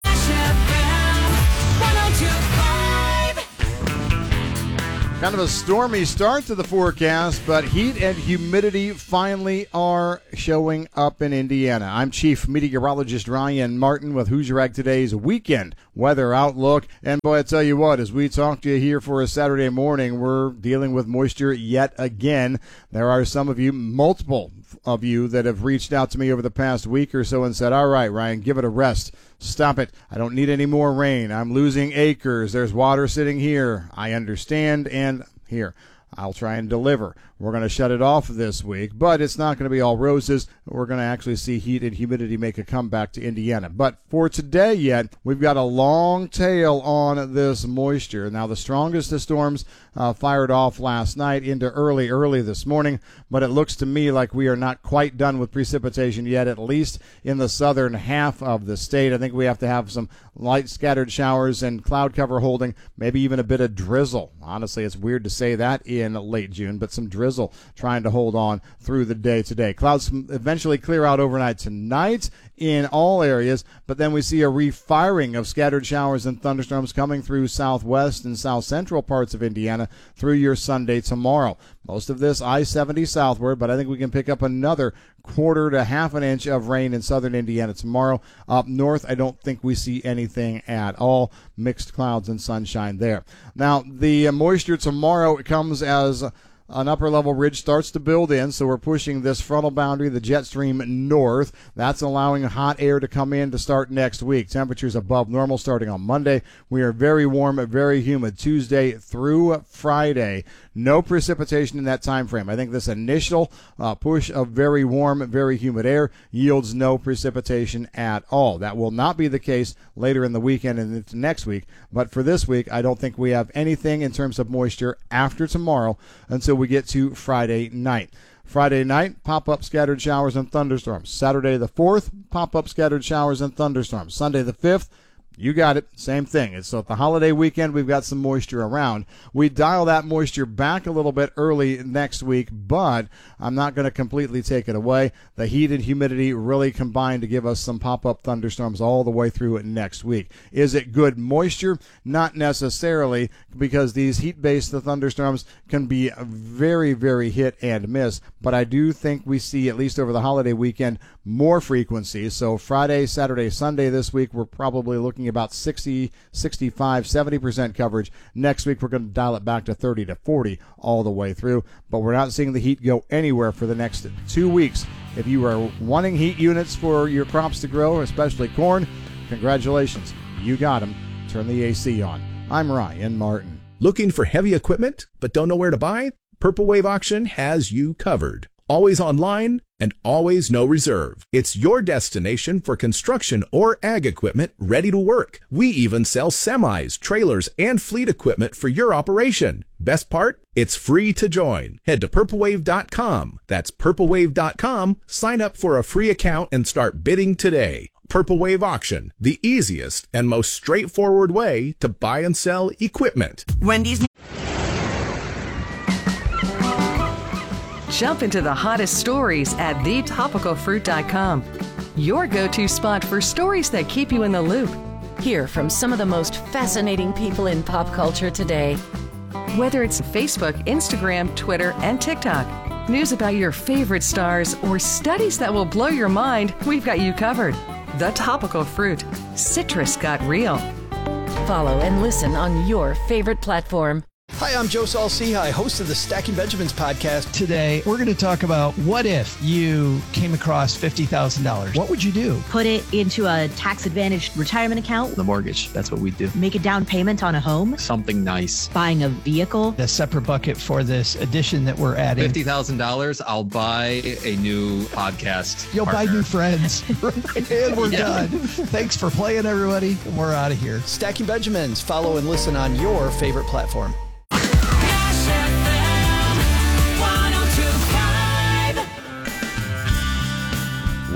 Kind of a stormy start to the forecast, but heat and humidity finally are showing up in Indiana. I'm Chief Meteorologist Ryan Martin with Hoosier Rag Today's weekend weather outlook. And boy, I tell you what, as we talk to you here for a Saturday morning, we're dealing with moisture yet again. There are some of you, multiple of you, that have reached out to me over the past week or so and said, all right, Ryan, give it a rest. Stop it. I don't need any more rain. I'm losing acres. There's water sitting here. I understand, and here, I'll try and deliver. We're going to shut it off this week, but it's not going to be all roses. We're going to actually see heat and humidity make a comeback to Indiana. But for today yet, we've got a long tail on this moisture. Now, the strongest of storms uh, fired off last night into early, early this morning, but it looks to me like we are not quite done with precipitation yet, at least in the southern half of the state. I think we have to have some light scattered showers and cloud cover holding, maybe even a bit of drizzle. Honestly, it's weird to say that in late June, but some drizzle trying to hold on through the day today. Clouds eventually clear out overnight tonight in all areas, but then we see a refiring of scattered showers and thunderstorms coming through southwest and south central parts of Indiana through your Sunday tomorrow. Most of this I seventy southward, but I think we can pick up another quarter to half an inch of rain in southern Indiana tomorrow. Up north, I don't think we see anything at all. Mixed clouds and sunshine there. Now, the moisture tomorrow comes as an upper-level ridge starts to build in, so we're pushing this frontal boundary, the jet stream, north. That's allowing hot air to come in to start next week. Temperatures above normal starting on Monday. We are very warm, very humid Tuesday through Friday. No precipitation in that time frame. I think this initial uh, push of very warm, very humid air yields no precipitation at all. That will not be the case later in the weekend and into next week. But for this week, I don't think we have anything in terms of moisture after tomorrow until we get to Friday night. Friday night, pop-up scattered showers and thunderstorms. Saturday the fourth, pop-up scattered showers and thunderstorms. Sunday the fifth, you got it. Same thing. And so at the holiday weekend, we've got some moisture around. We dial that moisture back a little bit early next week, but I'm not going to completely take it away. The heat and humidity really combine to give us some pop-up thunderstorms all the way through it next week. Is it good moisture? Not necessarily, because these heat-based thunderstorms can be very, very hit and miss. But I do think we see, at least over the holiday weekend, more frequency. So Friday, Saturday, Sunday this week, we're probably looking about sixty, sixty-five, seventy percent coverage. Next week, we're going to dial it back to thirty to forty all the way through. But we're not seeing the heat go anywhere for the next two weeks. If you are wanting heat units for your crops to grow, especially corn, congratulations. You got them. Turn the A C on. I'm Ryan Martin. Looking for heavy equipment but don't know where to buy? Purple Wave Auction has you covered. Always online and always no reserve. It's your destination for construction or ag equipment ready to work. We even sell semis, trailers, and fleet equipment for your operation. Best part? It's free to join. Head to purple wave dot com. That's purple wave dot com. Sign up for a free account and start bidding today. Purple Wave Auction, the easiest and most straightforward way to buy and sell equipment. Wendy's. Jump into the hottest stories at the topical fruit dot com. Your go-to spot for stories that keep you in the loop. Hear from some of the most fascinating people in pop culture today. Whether it's Facebook, Instagram, Twitter, and TikTok, news about your favorite stars, or studies that will blow your mind, we've got you covered. The Topical Fruit. Citrus got real. Follow and listen on your favorite platform. Hi, I'm Joe Saul-Sehy, host of the Stacking Benjamins podcast. Today, we're going to talk about what if you came across fifty thousand dollars. What would you do? Put it into a tax-advantaged retirement account. The mortgage, that's what we do. Make a down payment on a home. Something nice. Buying a vehicle. A separate bucket for this addition that we're adding. fifty thousand dollars, I'll buy a new podcast You'll partner. buy new friends. And we're Yeah. done. Thanks for playing, everybody. We're out of here. Stacking Benjamins. Follow and listen on your favorite platform.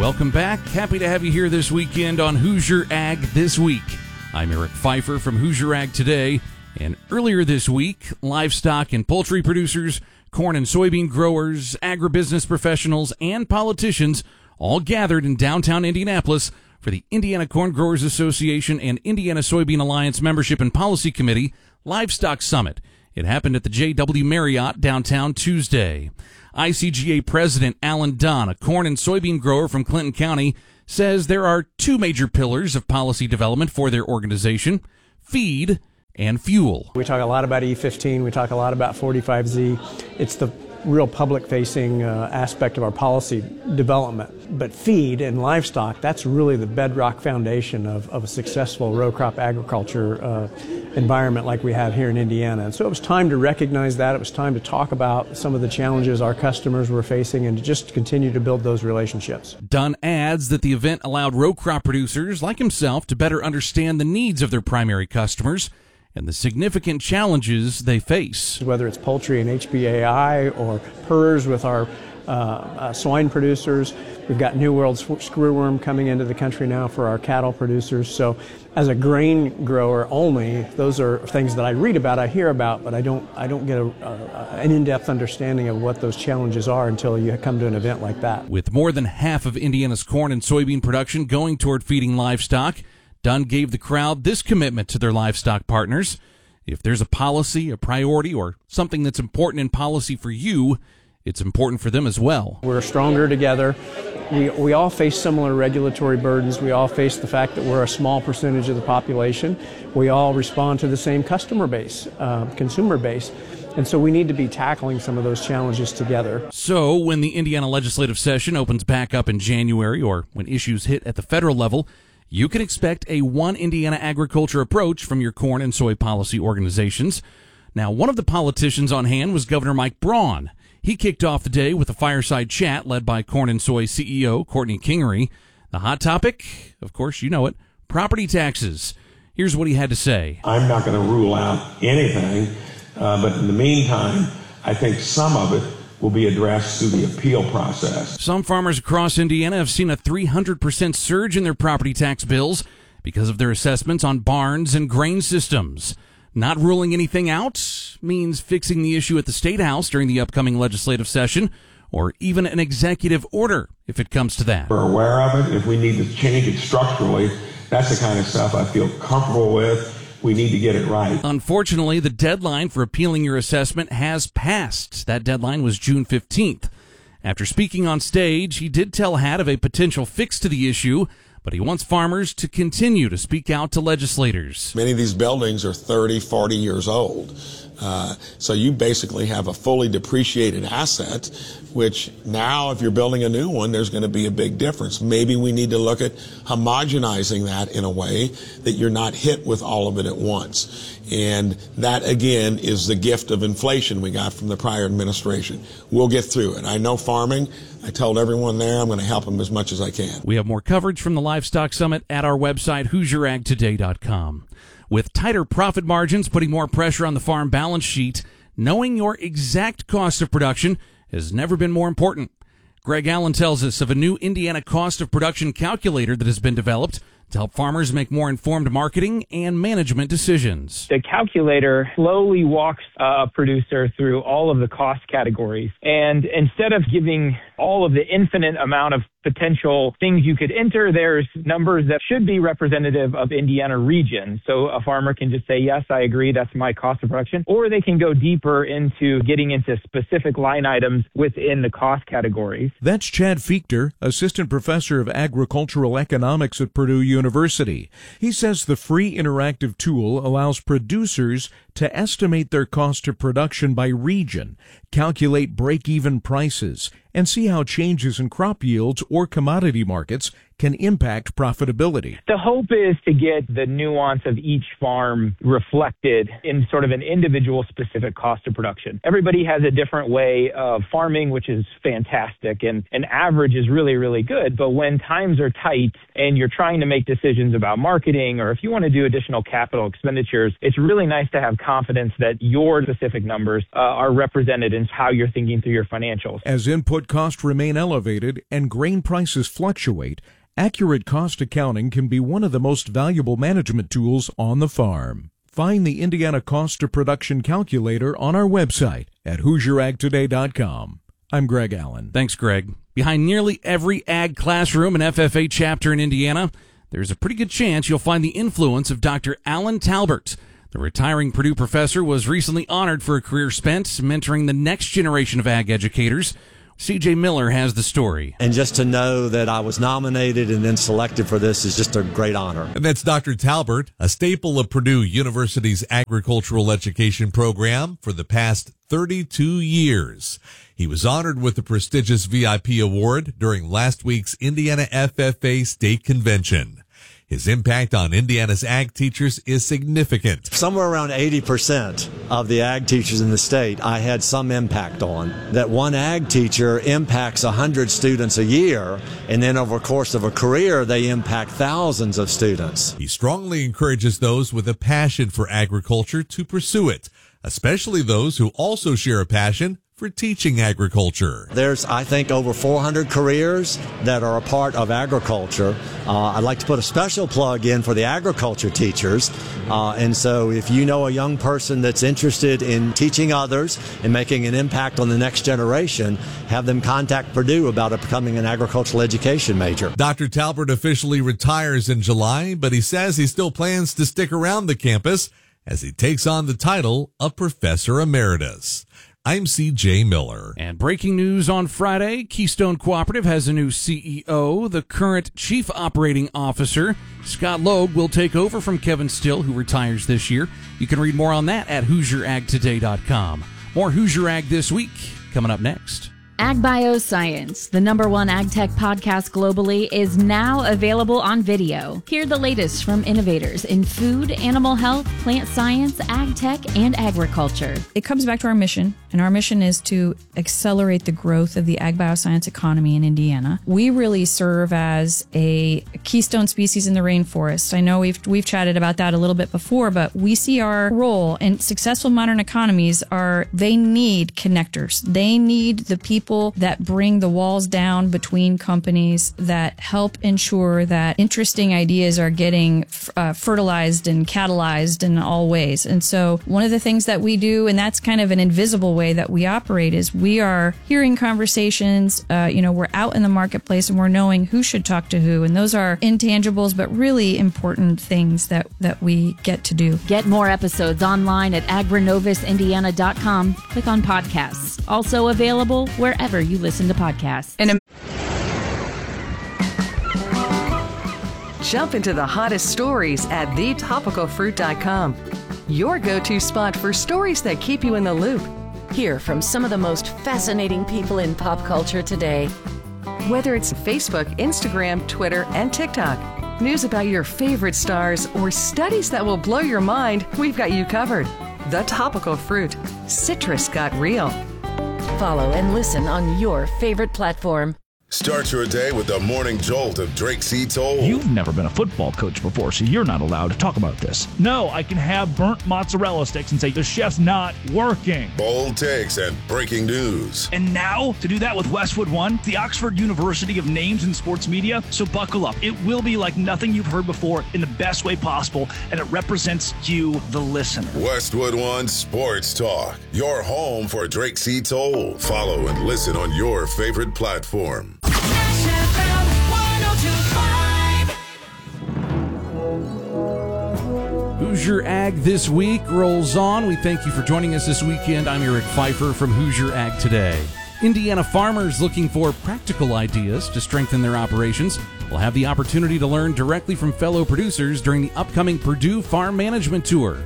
Welcome back. Happy to have you here this weekend on Hoosier Ag This Week. I'm Eric Pfeiffer from Hoosier Ag Today. And earlier this week, livestock and poultry producers, corn and soybean growers, agribusiness professionals, and politicians all gathered in downtown Indianapolis for the Indiana Corn Growers Association and Indiana Soybean Alliance Membership and Policy Committee Livestock Summit. It happened at the J W Marriott downtown Tuesday. I C G A President Alan Dunn, a corn and soybean grower from Clinton County, says there are two major pillars of policy development for their organization: feed and fuel. We talk a lot about E fifteen. We talk a lot about forty-five Z. It's the real public-facing uh, aspect of our policy development. But feed and livestock, that's really the bedrock foundation of, of a successful row crop agriculture uh, environment like we have here in Indiana. And so it was time to recognize that. It was time to talk about some of the challenges our customers were facing and to just continue to build those relationships. Dunn adds that the event allowed row crop producers like himself to better understand the needs of their primary customers and the significant challenges they face. Whether it's poultry and H B A I or P R R S with our uh, uh, swine producers, we've got New World screwworm coming into the country now for our cattle producers. So as a grain grower only, those are things that I read about, I hear about, but I don't I don't get a, a, an in-depth understanding of what those challenges are until you come to an event like that. With more than half of Indiana's corn and soybean production going toward feeding livestock, Dunn gave the crowd this commitment to their livestock partners: if there's a policy, a priority, or something that's important in policy for you, it's important for them as well. We're stronger together. We, we all face similar regulatory burdens. We all face the fact that we're a small percentage of the population. We all respond to the same customer base, uh, consumer base. And so we need to be tackling some of those challenges together. So when the Indiana legislative session opens back up in January, or when issues hit at the federal level, you can expect a One Indiana Agriculture approach from your corn and soy policy organizations. Now, one of the politicians on hand was Governor Mike Braun. He kicked off the day with a fireside chat led by Corn and Soy C E O Courtney Kingery. The hot topic, of course, you know it, property taxes. Here's what he had to say. I'm not going to rule out anything, uh, but in the meantime, I think some of it will be addressed through the appeal process. Some farmers across Indiana have seen a three hundred percent surge in their property tax bills because of their assessments on barns and grain systems. Not ruling anything out means fixing the issue at the State House during the upcoming legislative session, or even an executive order if it comes to that. We're aware of it. If we need to change it structurally, that's the kind of stuff I feel comfortable with. We need to get it right. Unfortunately, the deadline for appealing your assessment has passed. That deadline was June fifteenth. After speaking on stage, he did tell H A T of a potential fix to the issue, but he wants farmers to continue to speak out to legislators. Many of these buildings are thirty, forty years old. Uh, so you basically have a fully depreciated asset, which now if you're building a new one, there's going to be a big difference. Maybe we need to look at homogenizing that in a way that you're not hit with all of it at once. And that, again, is the gift of inflation we got from the prior administration. We'll get through it. I know farming. I told everyone there I'm going to help them as much as I can. We have more coverage from the Livestock Summit at our website, hoosier ag today dot com. With tighter profit margins putting more pressure on the farm balance sheet, knowing your exact cost of production has never been more important. Greg Allen tells us of a new Indiana cost of production calculator that has been developed to help farmers make more informed marketing and management decisions. The calculator slowly walks a producer through all of the cost categories. And instead of giving all of the infinite amount of potential things you could enter, there's numbers that should be representative of Indiana region. So a farmer can just say, yes, I agree, that's my cost of production. Or they can go deeper into getting into specific line items within the cost categories. That's Chad Fichter, assistant professor of agricultural economics at Purdue University. He says the free interactive tool allows producers to estimate their cost of production by region, calculate break-even prices, and see how changes in crop yields or commodity markets can impact profitability. The hope is to get the nuance of each farm reflected in sort of an individual specific cost of production. Everybody has a different way of farming, which is fantastic, and an average is really, really good. But when times are tight and you're trying to make decisions about marketing, or if you want to do additional capital expenditures, it's really nice to have confidence that your specific numbers uh, are represented in how you're thinking through your financials. As input costs remain elevated and grain prices fluctuate, accurate cost accounting can be one of the most valuable management tools on the farm. Find the Indiana Cost of Production Calculator on our website at hoosier ag today dot com. I'm Greg Allen. Thanks, Greg. Behind nearly every ag classroom and F F A chapter in Indiana, there's a pretty good chance you'll find the influence of Doctor Alan Talbert. The retiring Purdue professor was recently honored for a career spent mentoring the next generation of ag educators. C J Miller has the story. And just to know that I was nominated and then selected for this is just a great honor. And that's Doctor Talbert, a staple of Purdue University's agricultural education program for the past thirty-two years. He was honored with the prestigious V I P award during last week's Indiana F F A State Convention. His impact on Indiana's ag teachers is significant. Somewhere around eighty percent of the ag teachers in the state I had some impact on. That one ag teacher impacts one hundred students a year, and then over the course of a career, they impact thousands of students. He strongly encourages those with a passion for agriculture to pursue it, especially those who also share a passion for teaching agriculture. There's, I think, over four hundred careers that are a part of agriculture. Uh, I'd like to put a special plug in for the agriculture teachers. Uh, and so if you know a young person that's interested in teaching others and making an impact on the next generation, have them contact Purdue about becoming an agricultural education major. Doctor Talbert officially retires in July, but he says he still plans to stick around the campus as he takes on the title of Professor Emeritus. I'm C J Miller. And breaking news on Friday, Keystone Cooperative has a new C E O. The current Chief Operating Officer, Scott Loeb, will take over from Kevin Still, who retires this year. You can read more on that at hoosier ag today dot com. More Hoosier Ag this week, coming up next. Ag Bioscience, the number one ag tech podcast globally, is now available on video. Hear the latest from innovators in food, animal health, plant science, ag tech, and agriculture. It comes back to our mission, and our mission is to accelerate the growth of the ag bioscience economy in Indiana. We really serve as a keystone species in the rainforest. I know we've we've chatted about that a little bit before, but we see our role, and successful modern economies are, they need connectors. They need the people that bring the walls down between companies, that help ensure that interesting ideas are getting uh, fertilized and catalyzed in all ways. And so one of the things that we do, and that's kind of an invisible way that we operate, is we are hearing conversations, uh, you know, we're out in the marketplace and we're knowing who should talk to who. And those are intangibles, but really important things that, that we get to do. Get more episodes online at agrinovis indiana dot com. Click on podcasts. Also available wherever you listen to podcasts. And jump into the hottest stories at the topical fruit dot com. Your go-to spot for stories that keep you in the loop. Hear from some of the most fascinating people in pop culture today. Whether it's Facebook, Instagram, Twitter, and TikTok, news about your favorite stars, or studies that will blow your mind, we've got you covered. The Topical Fruit. Citrus got real. Follow and listen on your favorite platform. Start your day with the morning jolt of Drake C. Toll. You've never been a football coach before, so you're not allowed to talk about this. No, I can have burnt mozzarella sticks and say the chef's not working. Bold takes and breaking news. And now, to do that with Westwood One, the Oxford University of Names in Sports Media. So buckle up. It will be like nothing you've heard before in the best way possible, and it represents you, the listener. Westwood One Sports Talk, your home for Drake C. Toll. Follow and listen on your favorite platform. Hoosier Ag This Week rolls on. We thank you for joining us this weekend. I'm Eric Pfeiffer from Hoosier Ag Today. Indiana farmers looking for practical ideas to strengthen their operations will have the opportunity to learn directly from fellow producers during the upcoming Purdue Farm Management Tour.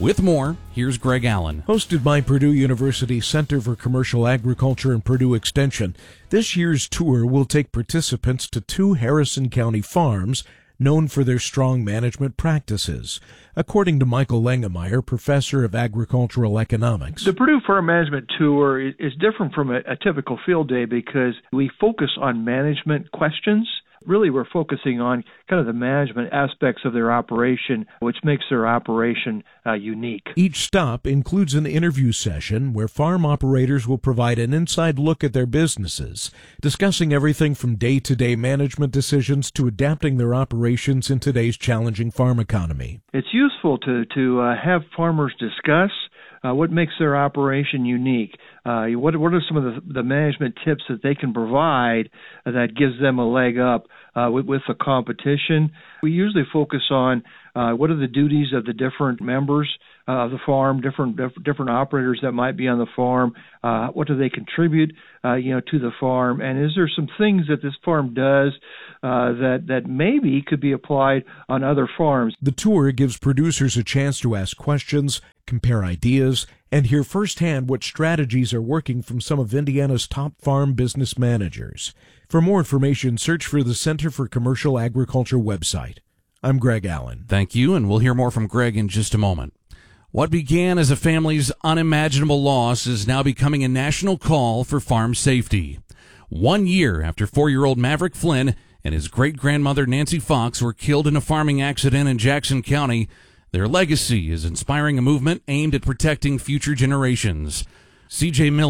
With more, here's Greg Allen. Hosted by Purdue University Center for Commercial Agriculture and Purdue Extension, this year's tour will take participants to two Harrison County farms known for their strong management practices. According to Michael Langemeyer, professor of agricultural economics, the Purdue Farm Management Tour is different from a, a typical field day because we focus on management questions. Really, we're focusing on kind of the management aspects of their operation, which makes their operation uh, unique. Each stop includes an interview session where farm operators will provide an inside look at their businesses, discussing everything from day-to-day management decisions to adapting their operations in today's challenging farm economy. It's useful to, to uh, have farmers discuss Uh, what makes their operation unique? Uh, what, what are some of the, the management tips that they can provide that gives them a leg up uh, with, with the competition? We usually focus on uh, what are the duties of the different members uh, of the farm, different different operators that might be on the farm. Uh, what do they contribute, uh, you know, to the farm? And is there some things that this farm does uh, that that maybe could be applied on other farms? The tour gives producers a chance to ask questions, compare ideas, and hear firsthand what strategies are working from some of Indiana's top farm business managers. For more information, search for the Center for Commercial Agriculture website. I'm Greg Allen. Thank you, and we'll hear more from Greg in just a moment. What began as a family's unimaginable loss is now becoming a national call for farm safety. One year after four-year-old Maverick Flynn and his great-grandmother Nancy Fox were killed in a farming accident in Jackson County, their legacy is inspiring a movement aimed at protecting future generations. C J Miller